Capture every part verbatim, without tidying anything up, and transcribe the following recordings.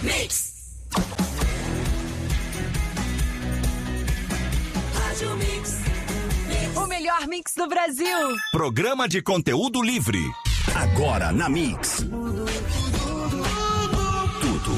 Mix. Rádio Mix. O melhor mix do Brasil. Programa de conteúdo livre. Agora na Mix. Tudo.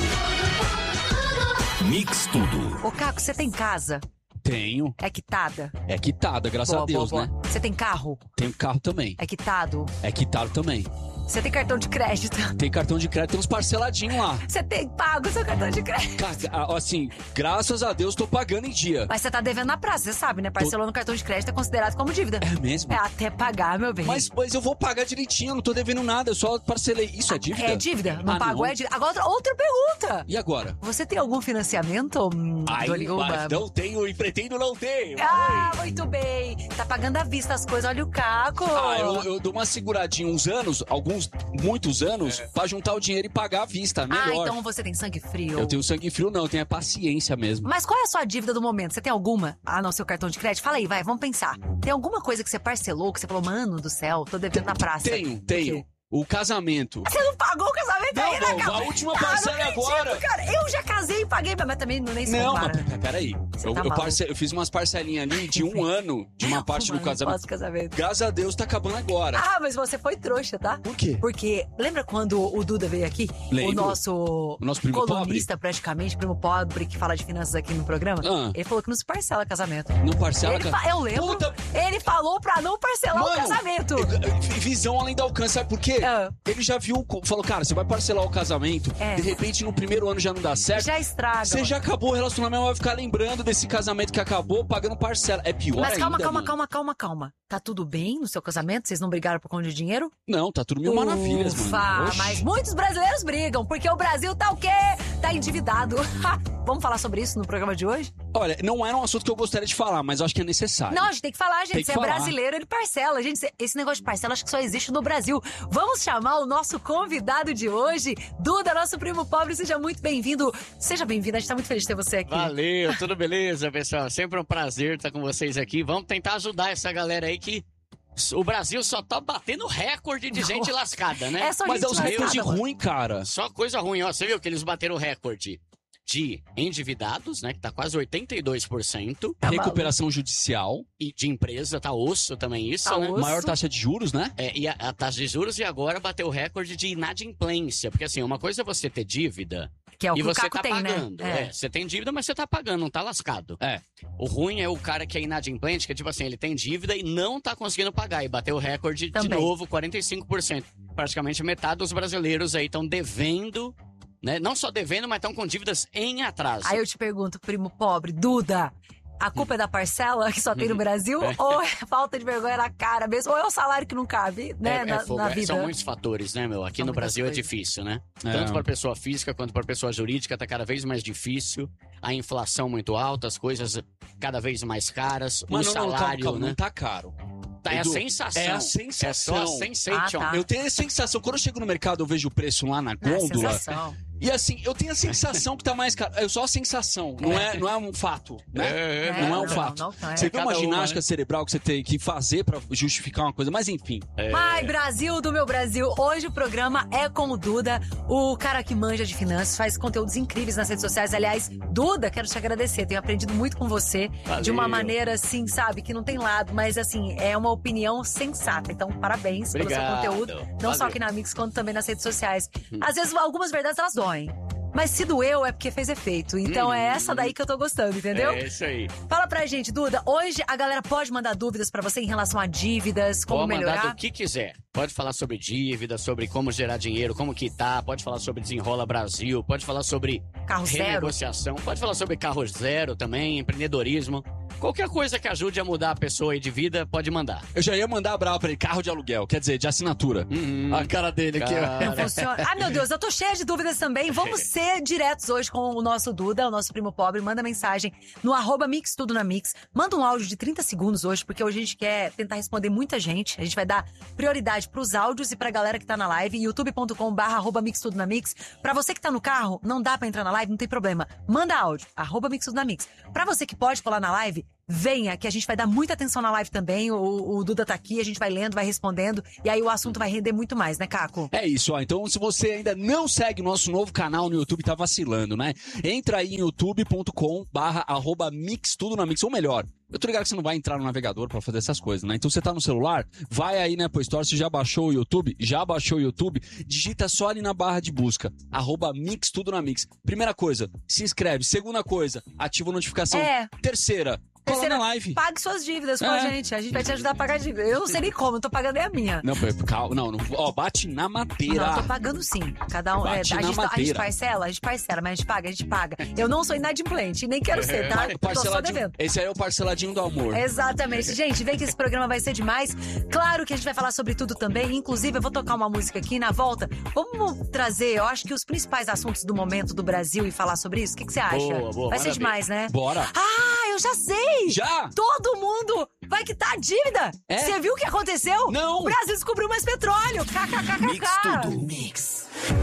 Mix Tudo. Ô, Caco, você tem casa? Tenho. É quitada? É quitada, graças Boa, a Deus, boa, né? boa. Você tem carro? Tenho carro também. É quitado? É quitado também. Você tem cartão de crédito? Tem cartão de crédito, tem uns parceladinhos lá. Você tem pago o seu cartão de crédito? Cara, assim, graças a Deus tô pagando em dia. Mas você tá devendo na praça, você sabe, né? Parcelou no cartão de crédito é considerado como dívida. É mesmo? É até pagar, meu bem. Mas, mas eu vou pagar direitinho, eu não tô devendo nada, eu só parcelei. Isso é dívida? É dívida? Não Ah, pagou, não. é dívida. Agora, outra, outra pergunta. E agora? Você tem algum financiamento, hum, Ai, Doriúba? mas não tenho e pretendo não ter. Ah, muito bem. Tá pagando à vista as coisas, olha o Caco. Ah, eu, eu dou uma seguradinha uns anos, alguns, muitos anos, é. pra juntar o dinheiro e pagar à vista, melhor. Ah, então você tem sangue frio. Eu tenho sangue frio não, eu tenho a paciência mesmo. Mas qual é a sua dívida do momento? Você tem alguma? Ah, não, seu cartão de crédito? Fala aí, vai, vamos pensar. Tem alguma coisa que você parcelou, que você falou, mano do céu, tô devendo na praça? Tenho, tenho. O casamento. Você não pagou o casamento Não, ainda, não, cara? a última parcela ah, não acredito, agora. Cara, eu já casei e paguei, mas também não nem se Não, compara. mas peraí. Você Eu, tá eu, maluco. parce... eu fiz umas parcelinhas ali de um ano de uma parte Um do ano casamento. pós-casamento. Graças a Deus tá acabando agora. Ah, mas você foi trouxa, tá? Por quê? Porque, lembra quando o Duda veio aqui? Lembro. O nosso, O nosso primo colunista, praticamente, primo pobre, que fala de finanças aqui no programa. Ah. Ele falou que não se parcela casamento. Não parcela... Ele ca- fa- Eu lembro. Puta... Ele falou pra não parcelar o Mano, casamento. visão além do alcance, sabe por quê? Ah. Ele já viu, falou, cara, você vai parcelar o casamento, É. de repente no primeiro ano já não dá certo. Já estraga. Você já acabou o relacionamento, vai ficar lembrando desse casamento que acabou, pagando parcela. É pior Mas calma, ainda, calma, mano. calma, calma, calma. Tá tudo bem no seu casamento? Vocês não brigaram por conta de dinheiro? Não, tá tudo mil maravilhas, Ufa, mano. Oxi. mas muitos brasileiros brigam, porque o Brasil tá o quê? Tá endividado. Vamos falar sobre isso no programa de hoje? Olha, não era um assunto que eu gostaria de falar, mas eu acho que é necessário. Não, a gente tem que falar, gente. Tem que Você é falar. brasileiro, ele parcela. Gente, esse negócio de parcela acho que só existe no Brasil. Vamos chamar o nosso convidado de hoje, Duda, nosso primo pobre. Seja muito bem-vindo. Seja bem-vindo, a gente tá muito feliz de ter você aqui. Valeu, tudo beleza, pessoal? Sempre um prazer estar com vocês aqui. Vamos tentar ajudar essa galera aí que o Brasil só tá batendo recorde de gente lascada, né? É só Mas gente é os lascada, recordes mano. ruins, cara. Só coisa ruim, ó. Você viu que eles bateram o recorde de endividados, né? Que tá quase oitenta e dois por cento. Tá Recuperação judicial, E de empresa, tá osso também isso, Tá né? osso. maior taxa de juros, né? É, e a, a taxa de juros e agora bateu o recorde de inadimplência. Porque assim, uma coisa é você ter dívida Que é o e que o você Caco tá tem, pagando. né? É, você tem dívida, mas você tá pagando, não tá lascado. É. O ruim é o cara que é inadimplente, que é tipo assim, ele tem dívida e não tá conseguindo pagar. E bateu o recorde Também. de novo, quarenta e cinco por cento. Praticamente metade dos brasileiros aí estão devendo, né? Não só devendo, mas estão com dívidas em atraso. Aí eu te pergunto, primo pobre, Duda, a culpa é da parcela que só tem no Brasil? Ou é falta de vergonha na cara mesmo? Ou é o salário que não cabe, né, É, é na, fogo, na é, vida? São muitos fatores, né, meu? Aqui São no muitas Brasil coisas. é difícil, né? É. Tanto para pessoa física quanto para pessoa jurídica tá cada vez mais difícil. A inflação muito alta, as coisas cada vez mais caras, Mano, o não, calma, salário, calma, né? não tá caro. Tá, é a Edu, sensação. é a sensação. É só a sensation. Ah, tá. Eu tenho a sensação, quando eu chego no mercado, eu vejo o preço lá na Ah, gôndola. sensação. E assim, eu tenho a sensação que tá mais caro. É só a sensação, não é, não é um fato, né? É, É, não é um não, fato. não, não é. Você vê uma Cada uma, ginástica né? cerebral que você tem que fazer pra justificar uma coisa, mas enfim. Ai, Brasil do meu Brasil, hoje o programa é com o Duda, o cara que manja de finanças, faz conteúdos incríveis nas redes sociais. Aliás, Duda, quero te agradecer, tenho aprendido muito com você, Valeu. de uma maneira assim, sabe, que não tem lado, mas assim, é uma opinião sensata. Então, parabéns Obrigado. pelo seu conteúdo, não só Valeu. aqui na Mix, quanto também nas redes sociais. Às vezes, algumas verdades, elas doem. Mas se doeu, é porque fez efeito. Então é essa daí que eu tô gostando, entendeu? É isso aí. Fala pra gente, Duda, hoje a galera pode mandar dúvidas pra você em relação a dívidas, como Pode mandar melhorar? do que quiser. Pode falar sobre dívida, sobre como gerar dinheiro, como quitar, pode falar sobre Desenrola Brasil, pode falar sobre Carro zero. renegociação, pode falar sobre carro zero também, empreendedorismo. Qualquer coisa que ajude a mudar a pessoa aí de vida, pode mandar. Eu já ia mandar brava pra ele, carro de aluguel, quer dizer, de assinatura. Uhum. A cara dele aqui, ó. Cara. Não funciona. Ai, meu Deus, eu tô cheia de dúvidas também. Vamos ser diretos hoje com o nosso Duda, o nosso primo pobre. Manda mensagem no arroba Mix Tudo na Mix. Manda um áudio de trinta segundos hoje, porque hoje a gente quer tentar responder muita gente. A gente vai dar prioridade pros áudios e pra galera que tá na live. youtube ponto com barra arroba Mix Tudo na Mix. Pra você que tá no carro, não dá pra entrar na live, não tem problema. Manda áudio, arroba Mix Tudo na Mix. Pra você que pode colar na live, live, venha, que a gente vai dar muita atenção na live também. O, o Duda tá aqui, a gente vai lendo, vai respondendo. E aí o assunto vai render muito mais, né, Caco? É isso, ó. Então, se você ainda não segue o nosso novo canal no YouTube, tá vacilando, né? Entra aí em youtube ponto com barra arroba mix tudo na mix. Ou melhor, eu tô ligado que você não vai entrar no navegador pra fazer essas coisas, né? Então você tá no celular, vai aí na Apple Store, você já baixou o YouTube, já baixou o YouTube, digita só ali na barra de busca, arroba mix tudo na mix. Primeira coisa, se inscreve. Segunda coisa, ativa a notificação. É. Terceira, cola Terceira, na live. pague suas dívidas com É. a gente. A gente vai te ajudar a pagar a dívida. Eu não sei nem como, eu tô pagando é a minha. Não, calma, não, não, ó, bate na madeira. Não, eu tô pagando sim. Cada um. É, a, Bate na gente, tá- a gente madeira. parcela, a gente parcela, mas a gente paga, a gente paga. Eu não sou inadimplente, nem quero ser, tá? Eu tô só Parceladinho, devendo. esse aí é o parceladinho do amor. Exatamente. Gente, vem que esse programa vai ser demais. Claro que a gente vai falar sobre tudo também. Inclusive, eu vou tocar uma música aqui na volta. Vamos trazer, eu acho que os principais assuntos do momento do Brasil e falar sobre isso. O que, que você acha? Boa, boa, vai ser manda demais, né? Bora. Ah, eu já sei! Já? Todo mundo vai quitar a dívida! É? Você viu o que aconteceu? Não. O Brasil descobriu mais petróleo! Mix KKKK! tudo. Mix.